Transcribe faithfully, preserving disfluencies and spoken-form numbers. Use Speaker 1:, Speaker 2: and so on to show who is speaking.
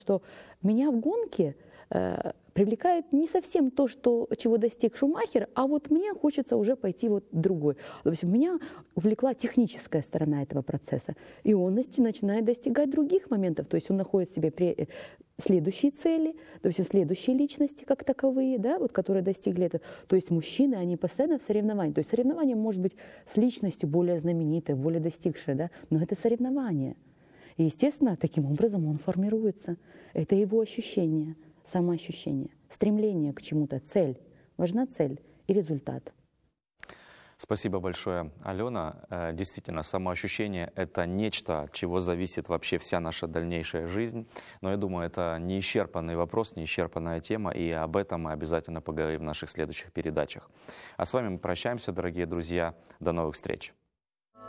Speaker 1: что меня в гонке э, привлекает не совсем то, что, чего достиг Шумахер, а вот мне хочется уже пойти вот другой. Допустим, меня увлекла техническая сторона этого процесса, и он начинает достигать других моментов, то есть он находит себе при следующие цели, то есть следующие личности как таковые, да, вот, которые достигли этого. То есть мужчины, они постоянно в соревновании. То есть соревнование может быть с личностью более знаменитой, более достигшей, да, но это соревнование. И, естественно, таким образом он формируется. Это его ощущение, самоощущение, стремление к чему-то, цель. Важна цель и результат.
Speaker 2: Спасибо большое, Алена. Действительно, самоощущение – это нечто, от чего зависит вообще вся наша дальнейшая жизнь. Но я думаю, это неисчерпанный вопрос, неисчерпанная тема, и об этом мы обязательно поговорим в наших следующих передачах. А с вами мы прощаемся, дорогие друзья. До новых встреч.